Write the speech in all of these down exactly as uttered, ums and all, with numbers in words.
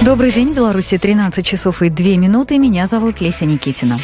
Добрый день, Беларуси, тринадцать часов и две минуты. Меня зовут Леся Никитина.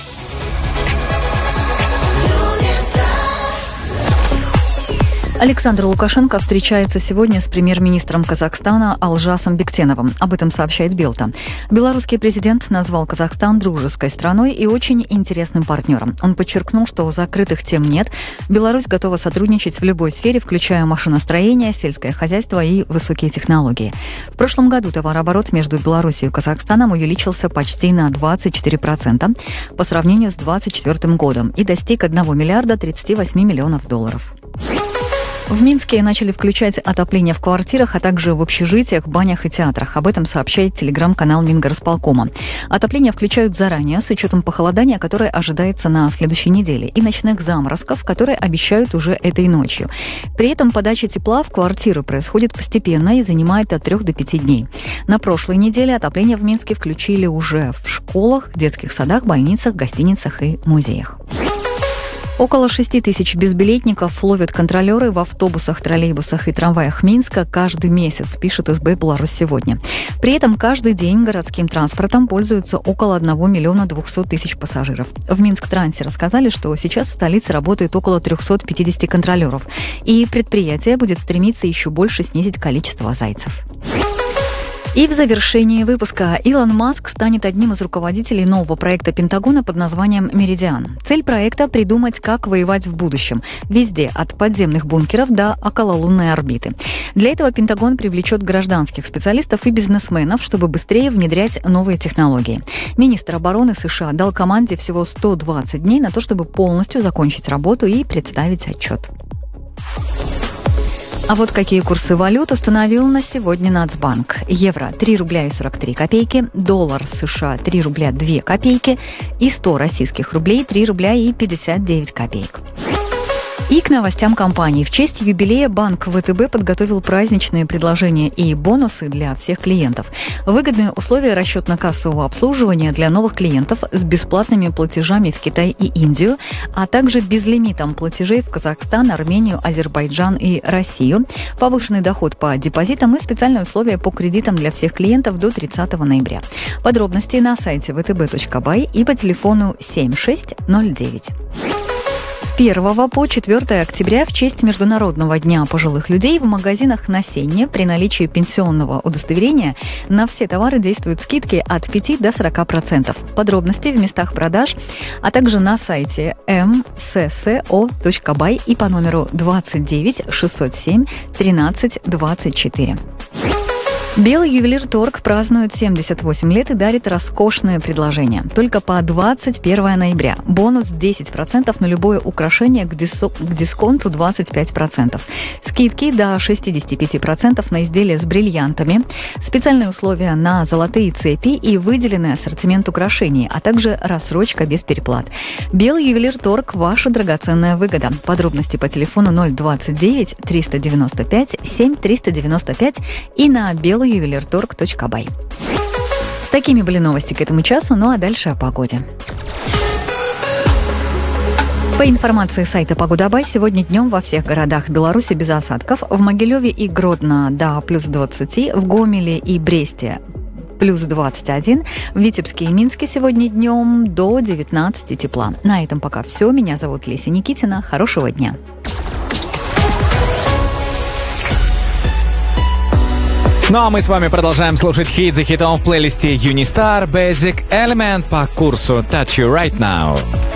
Александр Лукашенко встречается сегодня с премьер-министром Казахстана Алжасом Бектеновым. Об этом сообщает Белта. Белорусский президент назвал Казахстан дружеской страной и очень интересным партнером. Он подчеркнул, что закрытых тем нет. Беларусь готова сотрудничать в любой сфере, включая машиностроение, сельское хозяйство и высокие технологии. В прошлом году товарооборот между Беларусью и Казахстаном увеличился почти на двадцать четыре процента по сравнению с двадцать четвёртым годом и достиг одного миллиарда тридцати восьми миллионов долларов. В Минске начали включать отопление в квартирах, а также в общежитиях, банях и театрах. Об этом сообщает телеграм-канал Мингорисполкома. Отопление включают заранее, с учетом похолодания, которое ожидается на следующей неделе, и ночных заморозков, которые обещают уже этой ночью. При этом подача тепла в квартиры происходит постепенно и занимает от трех до пяти дней. На прошлой неделе отопление в Минске включили уже в школах, детских садах, больницах, гостиницах и музеях. Около шести тысяч безбилетников ловят контролеры в автобусах, троллейбусах и трамваях Минска каждый месяц, пишет эс бэ «Беларусь сегодня». При этом каждый день городским транспортом пользуются около одного миллиона двухсот тысяч пассажиров. В Минск-Трансе рассказали, что сейчас в столице работает около трехсот пятидесяти контролеров, и предприятие будет стремиться еще больше снизить количество зайцев. И в завершении выпуска Илон Маск станет одним из руководителей нового проекта Пентагона под названием «Меридиан». Цель проекта – придумать, как воевать в будущем, везде, от подземных бункеров до окололунной орбиты. Для этого Пентагон привлечет гражданских специалистов и бизнесменов, чтобы быстрее внедрять новые технологии. Министр обороны США дал команде всего сто двадцать дней на то, чтобы полностью закончить работу и представить отчет. А вот какие курсы валют установил на сегодня Нацбанк. Евро – три рубля и сорок три копейки, доллар США – три рубля две копейки и сто российских рублей – три рубля и пятьдесят девять копеек. И к новостям компании. В честь юбилея банк вэ тэ бэ подготовил праздничные предложения и бонусы для всех клиентов. Выгодные условия расчетно-кассового обслуживания для новых клиентов с бесплатными платежами в Китай и Индию, а также безлимитом платежей в Казахстан, Армению, Азербайджан и Россию, повышенный доход по депозитам и специальные условия по кредитам для всех клиентов до тридцатого ноября. Подробности на сайте вэ тэ бэ точка бай и по телефону семь шесть ноль девять. С первого по четвёртое октября в честь Международного дня пожилых людей в магазинах на Сенне при наличии пенсионного удостоверения на все товары действуют скидки от пяти до сорока процентов. Подробности в местах продаж, а также на сайте эм эс эс о точка бай и по номеру двадцать девять шестьсот семь тринадцать двадцать четыре. Белый ювелир-торг празднует семьдесят восемь лет и дарит роскошное предложение. Только по двадцать первого ноября. Бонус десять процентов на любое украшение к, дисо- к дисконту двадцать пять процентов. Скидки до шестьдесят пять процентов на изделия с бриллиантами. Специальные условия на золотые цепи и выделенный ассортимент украшений, а также рассрочка без переплат. Белый ювелир-торг – ваша драгоценная выгода. Подробности по телефону ноль двадцать девять триста девяносто пять семь триста девяносто пять и на белый ювелирторг точка бай. Такими были новости к этому часу, ну а дальше о погоде. По информации сайта Погода.бай, сегодня днем во всех городах Беларуси без осадков. В Могилеве и Гродно до плюс двадцати, в Гомеле и Бресте плюс двадцать один, в Витебске и Минске сегодня днем до девятнадцати тепла. На этом пока все. Меня зовут Леся Никитина. Хорошего дня. Ну а мы с вами продолжаем слушать хит за хитом в плейлисте Unistar Basic Element по курсу Touch You Right Now.